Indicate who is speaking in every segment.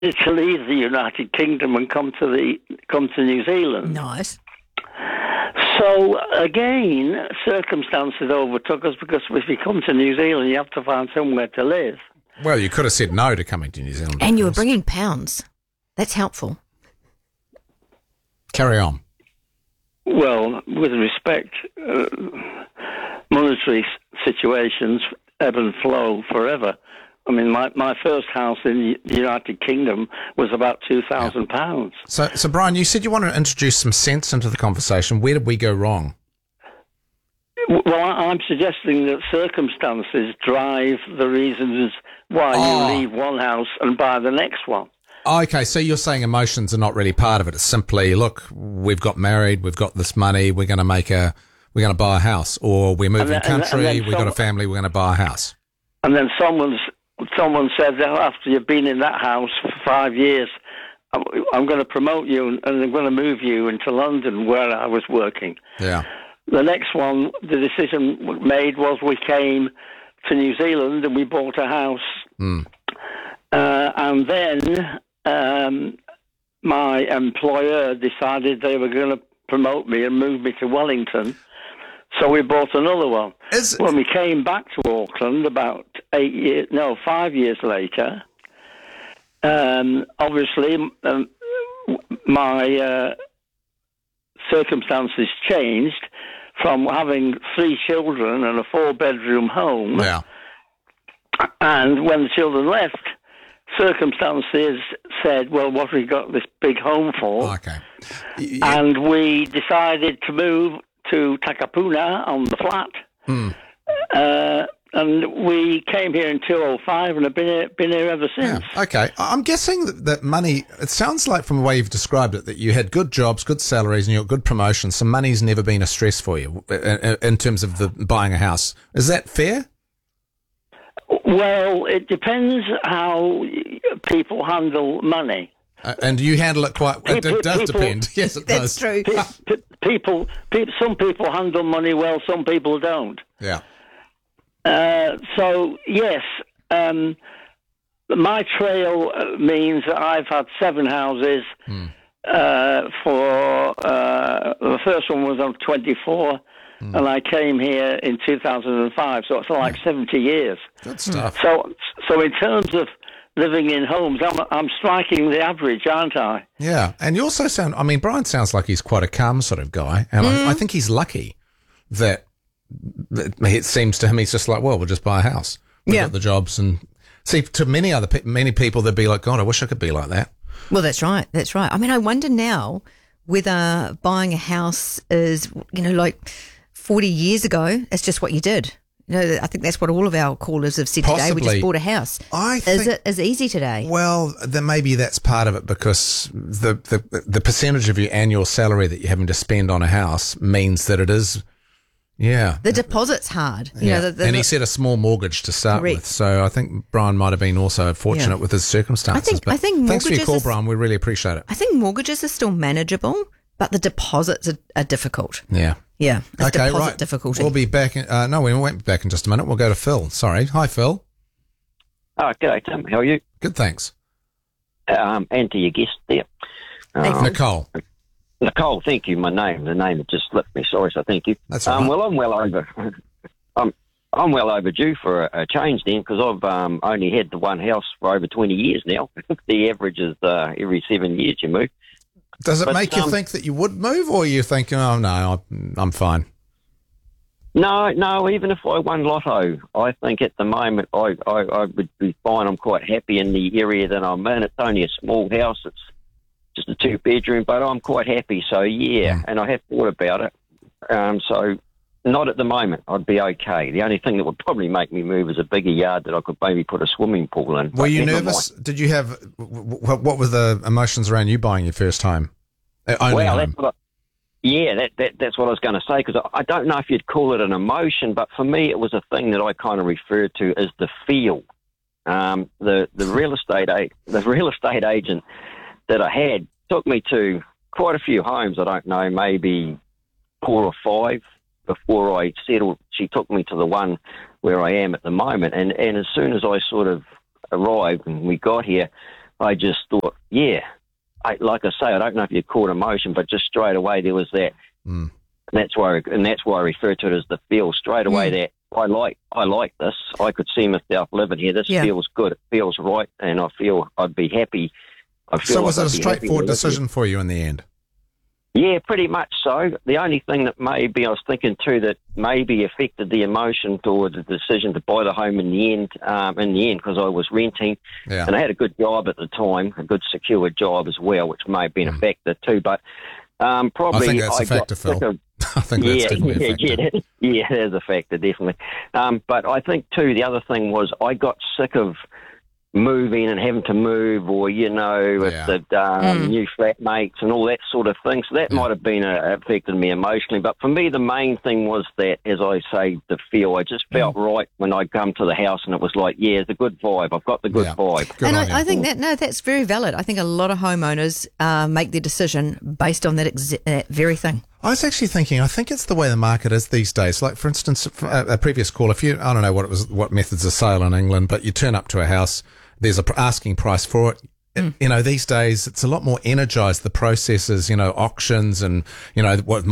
Speaker 1: to leave the United Kingdom and come to New Zealand.
Speaker 2: Nice.
Speaker 1: So again, circumstances overtook us because if you come to New Zealand, you have to find somewhere to live.
Speaker 3: Well, you could have said no to coming to New Zealand.
Speaker 2: And you were bringing pounds. That's helpful.
Speaker 3: Carry on.
Speaker 1: Well, with respect, monetary situations ebb and flow forever. I mean, my first house in the United Kingdom was about £2,000.
Speaker 3: So, Brian, you said you wanted to introduce some sense into the conversation. Where did we go wrong?
Speaker 1: Well, I'm suggesting that circumstances drive the reasons why you leave one house and buy the next one.
Speaker 3: Okay, so you're saying emotions are not really part of it. It's simply, look, we've got married, we've got this money, we're going to buy a house, or we're moving country, we've got a family, we're going to buy a house.
Speaker 1: And then someone said that after you've been in that house for 5 years, I'm going to promote you and I'm going to move you into London where I was working.
Speaker 3: Yeah.
Speaker 1: The next one, the decision made was we came to New Zealand and we bought a house. And then my employer decided they were going to promote me and move me to Wellington. So we bought another one. When we came back to Auckland about 5 years later, obviously my circumstances changed from having 3 children and a 4-bedroom home.
Speaker 3: Yeah.
Speaker 1: And when the children left, circumstances said, well, what have we got this big home for?
Speaker 3: Okay.
Speaker 1: And we decided to move to Takapuna on the flat. And we came here in 2005 and have been here ever since.
Speaker 3: Yeah. Okay. I'm guessing that money, it sounds like from the way you've described it, that you had good jobs, good salaries, and you got good promotions, so money's never been a stress for you in terms of the buying a house. Is that fair?
Speaker 1: Well, it depends how people handle money.
Speaker 3: And you handle it quite... It does depend. Yes, it does.
Speaker 2: That's true.
Speaker 1: Some people handle money well, some people don't.
Speaker 3: Yeah.
Speaker 1: So, yes, my trail means that I've had 7 houses for... the first one was on 24, and I came here in 2005, so it's like 70 years.
Speaker 3: Good stuff.
Speaker 1: So in terms of living in homes, I'm striking the average, aren't I?
Speaker 3: Yeah, and you also sound... I mean, Brian sounds like he's quite a calm sort of guy, and I think he's lucky that it seems to him he's just like, well, we'll just buy a house. We've got the jobs, and see, to many people, they'd be like, God, I wish I could be like that.
Speaker 2: Well, that's right. That's right. I mean, I wonder now whether buying a house is, like 40 years ago, it's just what you did. I think that's what all of our callers have said today. We just bought a house. Is it as easy today?
Speaker 3: Well, then maybe that's part of it, because the percentage of your annual salary that you're having to spend on a house means that it is... Yeah.
Speaker 2: The deposit's hard.
Speaker 3: And he said a small mortgage to start with. So I think Brian might have been also fortunate with his circumstances.
Speaker 2: I think
Speaker 3: thanks for your call, Brian. We really appreciate it.
Speaker 2: I think mortgages are still manageable, but the deposits are difficult.
Speaker 3: Yeah.
Speaker 2: Yeah.
Speaker 3: Okay,
Speaker 2: deposit difficulty.
Speaker 3: We'll be back. No, we won't be back in just a minute. We'll go to Phil. Sorry. Hi, Phil.
Speaker 4: Oh, g'day, Tim. How are you?
Speaker 3: Good, thanks.
Speaker 4: And to your guest there.
Speaker 3: Nicole.
Speaker 4: Nicole, thank you. The name had just slipped me. Sorry, so thank you.
Speaker 3: That's all right.
Speaker 4: Well, I'm well overdue for a change then, because I've only had the one house for over 20 years now. The average is every 7 years you move.
Speaker 3: Does it make you think that you would move, or you think, oh no, I'm fine?
Speaker 4: No. Even if I won lotto, I think at the moment I would be fine. I'm quite happy in the area that I'm in. It's only a small house. It's just a 2-bedroom, but I'm quite happy. So and I have thought about it. So not at the moment. I'd be okay. The only thing that would probably make me move is a bigger yard that I could maybe put a swimming pool in.
Speaker 3: Were you nervous? Did you have what were the emotions around you buying your first home? Only home.
Speaker 4: That's what I was going to say, because I don't know if you'd call it an emotion, but for me it was a thing that I kind of referred to as the feel. The real estate agent that I had took me to quite a few homes. I don't know, maybe 4 or 5 before I settled. She took me to the one where I am at the moment, and as soon as I sort of arrived and we got here, I just thought, like I say, I don't know if you caught emotion, but just straight away there was that. And that's why I refer to it as the feel. Straight away that I like this. I could see myself living here. This feels good. It feels right, and I feel I'd be happy. So
Speaker 3: was it a straightforward decision for you in the end?
Speaker 4: Yeah, pretty much so. The only thing that maybe I was thinking too that maybe affected the emotion or the decision to buy the home in the end, because I was renting, and I had a good job at the time, a good secure job as well, which may have been a factor too. But probably
Speaker 3: I think that's a factor, Phil. I think that's definitely a factor.
Speaker 4: Yeah, there's a factor, definitely. But I think too, the other thing was I got sick of moving and having to move, or with the new flatmates and all that sort of thing. So that might have been affected me emotionally. But for me, the main thing was that, as I say, the feel. I just felt right when I come to the house, and it was like, it's a good vibe. I've got the good vibe.
Speaker 2: Good, and I think that's very valid. I think a lot of homeowners make their decision based on that very thing.
Speaker 3: I was actually thinking, I think it's the way the market is these days. Like, for instance, a previous call, I don't know what methods of sale in England, but you turn up to a house, there's a asking price for it. These days it's a lot more energized, the processes, auctions and, what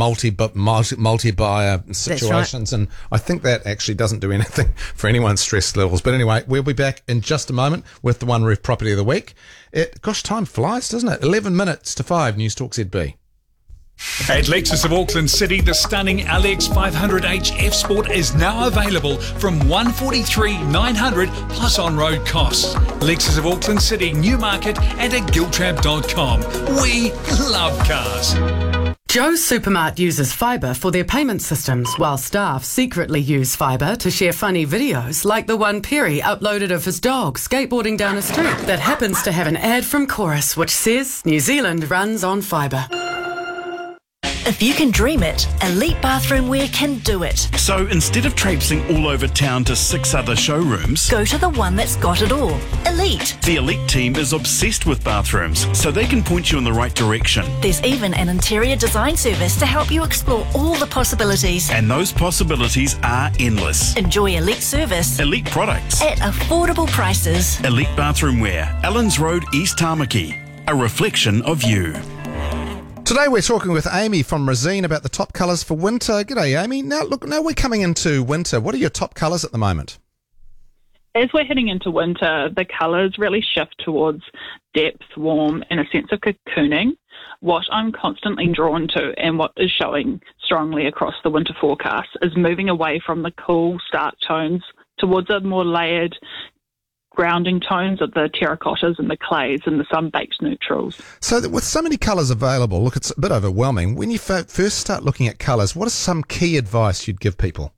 Speaker 3: multi-buyer situations. Right. And I think that actually doesn't do anything for anyone's stress levels. But anyway, we'll be back in just a moment with the One Roof Property of the Week. Time flies, doesn't it? 11 minutes to 5, News Talk ZB.
Speaker 5: At Lexus of Auckland City, the stunning LX 500h F Sport is now available from $143,900 plus on-road costs. Lexus of Auckland City, Newmarket and at giltrap.com. We love cars.
Speaker 6: Joe's Supermart uses fibre for their payment systems, while staff secretly use fibre to share funny videos, like the one Perry uploaded of his dog skateboarding down a street that happens to have an ad from Chorus which says New Zealand runs on fibre.
Speaker 7: If you can dream it, Elite Bathroom Wear can do it.
Speaker 8: So instead of traipsing all over town to 6 other showrooms,
Speaker 7: go to the one that's got it all. Elite.
Speaker 8: The Elite team is obsessed with bathrooms, so they can point you in the right direction.
Speaker 7: There's even an interior design service to help you explore all the possibilities.
Speaker 8: And those possibilities are endless.
Speaker 7: Enjoy Elite service.
Speaker 8: Elite products.
Speaker 7: At affordable prices.
Speaker 8: Elite Bathroom Wear, Allens Road, East Tamaki. A reflection of you.
Speaker 3: Today we're talking with Amy from Resene about the top colours for winter. G'day, Amy. Now we're coming into winter. What are your top colours at the moment?
Speaker 9: As we're heading into winter, the colours really shift towards depth, warm, and a sense of cocooning. What I'm constantly drawn to and what is showing strongly across the winter forecast is moving away from the cool, stark tones towards a more layered, grounding tones of the terracottas and the clays and the sun-baked neutrals.
Speaker 3: So with so many colours available, look, it's a bit overwhelming. When you first start looking at colours, what is some key advice you'd give people?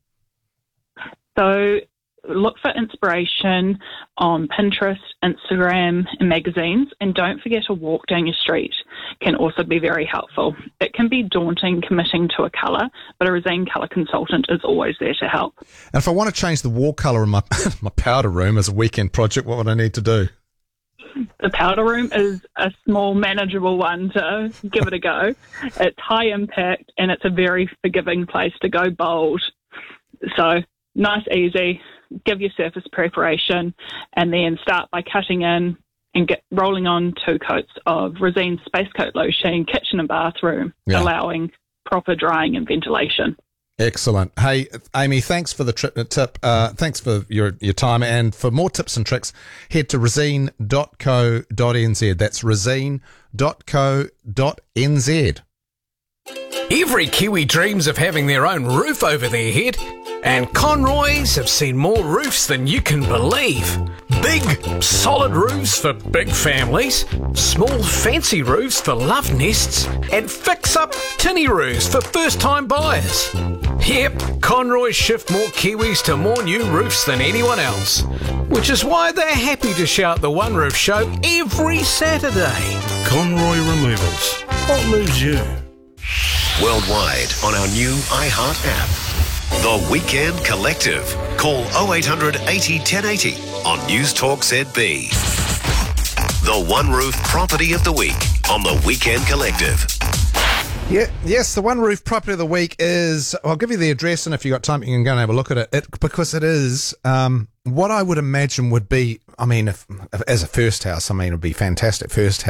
Speaker 9: So look for inspiration on Pinterest, Instagram and magazines, and don't forget a walk down your street can also be very helpful. It can be daunting committing to a colour, but a Resene colour consultant is always there to help.
Speaker 3: And if I want to change the wall colour in my powder room as a weekend project, what would I need to do?
Speaker 9: The powder room is a small, manageable one to give it a go. It's high impact and it's a very forgiving place to go bold. So nice, easy. Give your surface preparation and then start by cutting in and rolling on 2 coats of Resene Space Coat Lotion, kitchen and bathroom, allowing proper drying and ventilation. Excellent.
Speaker 3: Hey, Amy, thanks for the tip. Thanks for your time. And for more tips and tricks, head to resene.co.nz. That's resene.co.nz.
Speaker 10: Every Kiwi dreams of having their own roof over their head. And Conroys have seen more roofs than you can believe. Big, solid roofs for big families, small, fancy roofs for love nests, and fix-up tinny roofs for first-time buyers. Yep, Conroys shift more Kiwis to more new roofs than anyone else, which is why they're happy to shout the One Roof Show every Saturday.
Speaker 8: Conroy Removals. What moves you?
Speaker 11: Worldwide on our new iHeart app. The Weekend Collective. Call 0800 80 1080 on News Talk ZB. The One Roof Property of the Week on The Weekend Collective.
Speaker 3: Yeah, yes, the One Roof Property of the Week is, I'll give you the address, and if you've got time, you can go and have a look at it, because it is what I would imagine would be, I mean, if as a first house, I mean, it would be fantastic first house.